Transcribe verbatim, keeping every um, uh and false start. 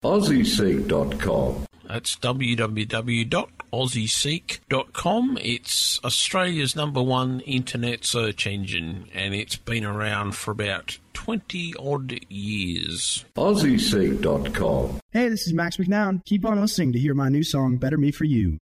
aussie seek dot com. That's w w w dot aussie seek dot com. It's Australia's number one internet search engine, and it's been around for about twenty-odd years. aussie seek dot com. Hey, this is Max McNown. Keep on listening to hear my new song, Better Me For You.